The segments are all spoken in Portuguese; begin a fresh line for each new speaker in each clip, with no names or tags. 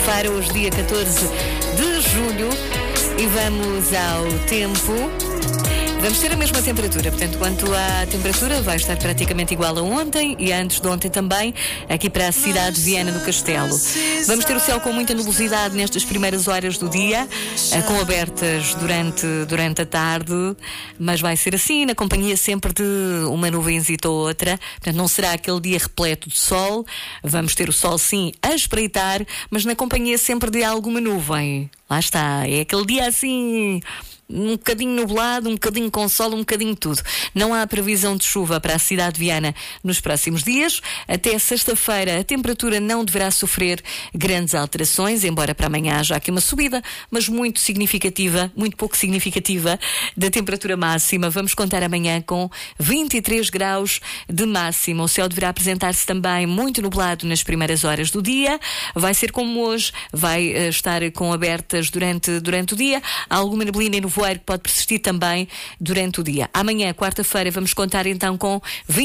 Faro, hoje dia 14 de julho, e vamos ao tempo. Vamos ter a mesma temperatura, portanto, quanto à temperatura, vai estar praticamente igual a ontem e antes de ontem também, aqui para a cidade de Viana do Castelo. Vamos ter o céu com muita nubosidade nestas primeiras horas do dia, com abertas durante a tarde, mas vai ser assim, na companhia sempre de uma nuvenzita ou outra, portanto, não será aquele dia repleto de sol. Vamos ter o sol sim a espreitar, mas na companhia sempre de alguma nuvem. Lá está, é aquele dia assim, um bocadinho nublado, um bocadinho com sol, um bocadinho tudo. Não há previsão de chuva para a cidade de Viana nos próximos dias. Até sexta-feira a temperatura não deverá sofrer grandes alterações, embora para amanhã haja aqui uma subida, mas muito significativa, muito pouco significativa, da temperatura máxima. Vamos contar amanhã com 23 graus de máxima. O céu deverá apresentar-se também muito nublado nas primeiras horas do dia. Vai ser como hoje, vai estar com abertas durante o dia. Há alguma neblina e nevoeiro que pode persistir também durante o dia. Amanhã, quarta-feira, vamos contar então com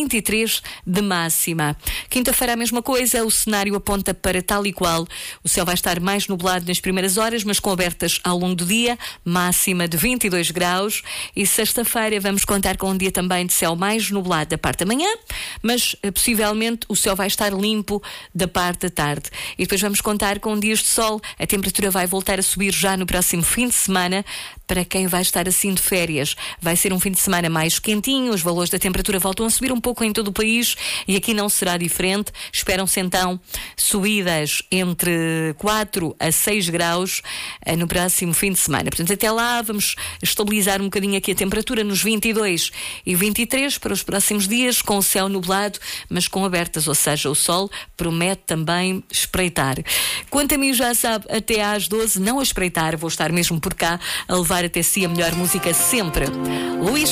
23 de máxima. Quinta-feira a mesma coisa, o cenário aponta para tal e qual. O céu vai estar mais nublado nas primeiras horas, mas com abertas ao longo do dia, máxima de 22 graus. E sexta-feira vamos contar com um dia também de céu mais nublado da parte da manhã, mas possivelmente o céu vai estar limpo da parte da tarde. E depois vamos contar com dias de sol. A temperatura vai voltar a subir já no próximo fim de semana. Para quem vai estar assim de férias, vai ser um fim de semana mais quentinho, os valores da temperatura voltam a subir um pouco em todo o país e aqui não será diferente. Esperam-se então subidas entre 4 a 6 graus no próximo fim de semana. Portanto, até lá vamos estabilizar um bocadinho aqui a temperatura nos 22 e 23 para os próximos dias, com o céu nublado, mas com abertas, ou seja, o sol promete também espreitar. Quanto a mim, já sabe, até às 12, não a espreitar, vou estar mesmo por cá a levar até si a melhor música sempre. Luís